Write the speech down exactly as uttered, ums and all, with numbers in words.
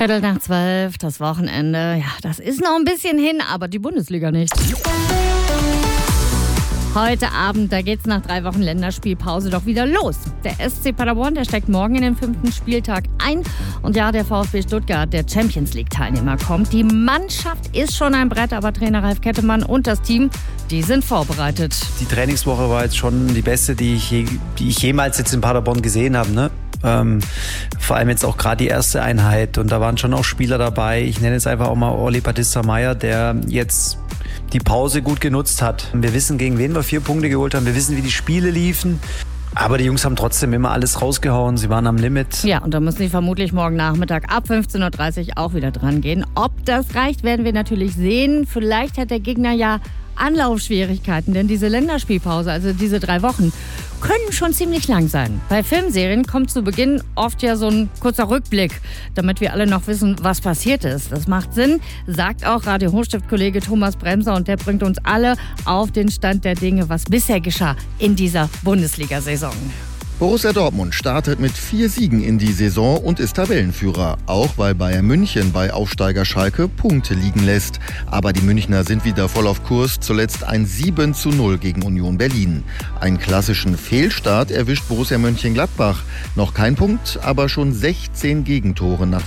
Viertel nach zwölf, das Wochenende. Ja, das ist noch ein bisschen hin, aber die Bundesliga nicht. Heute Abend, da geht's nach drei Wochen Länderspielpause doch wieder los. Der S C Paderborn, der steigt morgen in den fünften Spieltag ein. Und ja, der VfB Stuttgart, der Champions League-Teilnehmer, kommt. Die Mannschaft ist schon ein Brett, aber Trainer Ralf Kettemann und das Team, die sind vorbereitet. Die Trainingswoche war jetzt schon die beste, die ich, je, die ich jemals jetzt in Paderborn gesehen habe, ne? Ähm, vor allem jetzt auch gerade die erste Einheit. Und da waren schon auch Spieler dabei. Ich nenne jetzt einfach auch mal Orly Batista-Meyer, der jetzt die Pause gut genutzt hat. Wir wissen, gegen wen wir vier Punkte geholt haben. Wir wissen, wie die Spiele liefen. Aber die Jungs haben trotzdem immer alles rausgehauen. Sie waren am Limit. Ja, und da müssen sie vermutlich morgen Nachmittag ab fünfzehn Uhr dreißig auch wieder dran gehen. Ob das reicht, werden wir natürlich sehen. Vielleicht hat der Gegner ja Anlaufschwierigkeiten, denn diese Länderspielpause, also diese drei Wochen, können schon ziemlich lang sein. Bei Filmserien kommt zu Beginn oft ja so ein kurzer Rückblick, damit wir alle noch wissen, was passiert ist. Das macht Sinn, sagt auch Radio Hochstift-Kollege Thomas Bremser, und der bringt uns alle auf den Stand der Dinge, was bisher geschah in dieser Bundesliga-Saison. Borussia Dortmund startet mit vier Siegen in die Saison und ist Tabellenführer, auch weil Bayern München bei Aufsteiger Schalke Punkte liegen lässt. Aber die Münchner sind wieder voll auf Kurs, zuletzt ein sieben zu null gegen Union Berlin. Einen klassischen Fehlstart erwischt Borussia Mönchengladbach. Noch kein Punkt, aber schon sechzehn Gegentore nach